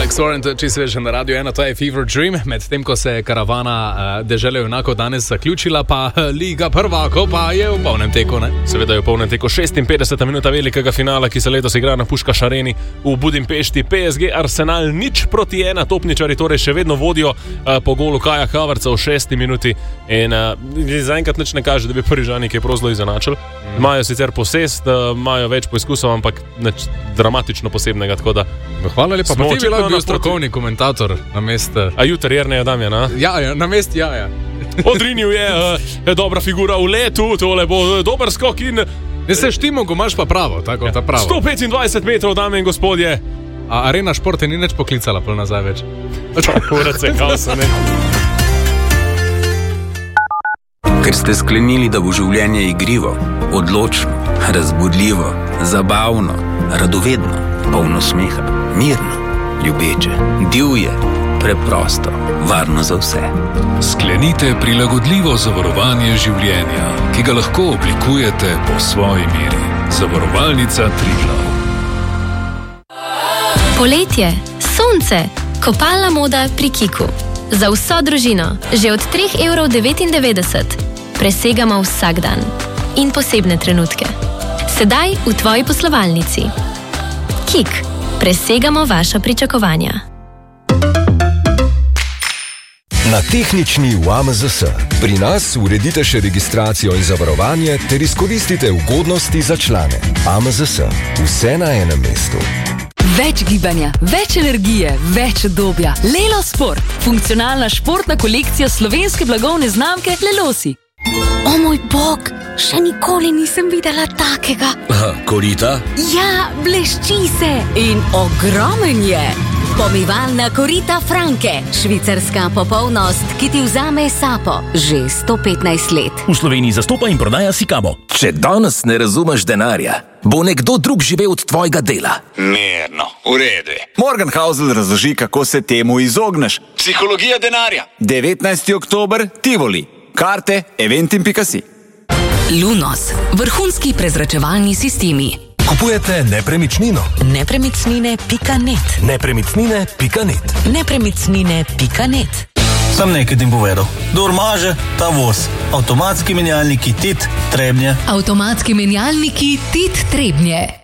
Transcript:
Alex Warren, čisto več na Radio 1, to je Fever Dream. Medtem ko se je karavana dežele junakov danes zaključila, pa Liga prvakov pa je v polnem teku, ne? Seveda je v polnem teku 56. minuta velikega finala, ki se letos igra na Puškaš areni v Budimpešti. PSG Arsenal 0-1, topničari torej še vedno vodijo po golu Kaja Havertza v 6. minuti in zaenkrat nič ne kaže, da bi Parižani kaj prav zelo izenačili. Imajo sicer posest, imajo več poizkusov, ampak nič dramatično posebnega, tako da hvala lepa. Pa ti bi lahko bil strokovni komentator na mestu. A jutri Jerneja Damjana? Ja, na mestu, ja. Odrinil je dobra figura v letu, tole bo dober skok in... Ne se štimo, ko imaš pa pravo, tako ta pravo. 125 metrov, dame in gospodje. A Arena Športe ni nič poklicala pol nazaj več. Urace, kao so, ne. Ker ste sklenili, da bo življenje igrivo, odločno, razbudljivo, zabavno, radovedno, polno smeha, mirno, ljubeče, divje, preprosto, varno za vse. Sklenite prilagodljivo zavarovanje življenja, ki ga lahko oblikujete po svoji meri. Zavarovalnica Triglav. Poletje, sonce, kopalna moda pri Kiku. Za vso družino, že od 3,99 €. Presegamo vsak dan in posebne trenutke. Sedaj v tvoji poslovalnici. Kik, presegamo vaša pričakovanja. Na tehnični v AMZS. Pri nas uredite še registracijo in zavarovanje ter izkoristite ugodnosti za člane. AMZS. Vse na enem mestu. Več gibanja, več energije, več udobja. Lelo Sport. Funkcionalna športna kolekcija slovenske blagovne znamke Lelosi. O moj bog, še nikoli nisem videla takega. Korita? Ja, blešči se in ogromen je. Pomivalna korita Franke, švicarska popolnost, ki ti vzame sapo že 115 let. V Sloveniji zastopa in prodaja Sikabo. Če danes ne razumeš denarja, bo nekdo drug živel od tvojega dela. Mirno, v redu. Morgenhausel razloži, kako se temu izogneš. Psihologija denarja. 19. oktober, Tivoli. Karte, eventim.si. Lunos, vrhunski prezračevalni sistemi. Kupujete nepremičnino? Nepremičnine.net. Nepremičnine.net. Nepremičnine.net. Sam nekaj ti povedal. Kdor maže, ta voz. Avtomatski menjalniki TIT Trebnje. Avtomatski menjalniki TIT Trebnje.